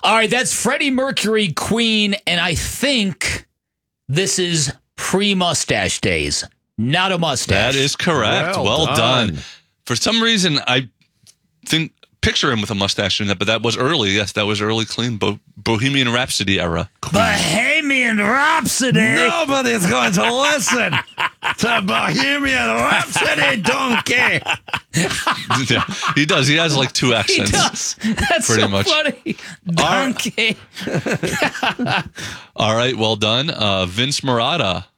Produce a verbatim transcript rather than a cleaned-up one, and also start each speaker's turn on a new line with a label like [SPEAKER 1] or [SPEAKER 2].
[SPEAKER 1] All right, that's Freddie Mercury, Queen, and I think this is pre-mustache days, not a mustache.
[SPEAKER 2] That is correct. Well, well done. done. For some reason, I think picture him with a mustache in it, but that was early. Yes, that was early, clean Bo- Bohemian Rhapsody era.
[SPEAKER 1] Bohemian Rhapsody.
[SPEAKER 3] Nobody's going to listen to Bohemian Rhapsody, donkey.
[SPEAKER 2] Yeah, he does. He has like two accents.
[SPEAKER 1] He does. That's
[SPEAKER 2] pretty
[SPEAKER 1] so
[SPEAKER 2] much
[SPEAKER 1] funny. Donkey.
[SPEAKER 2] All right, well done. Uh, Vince Marotta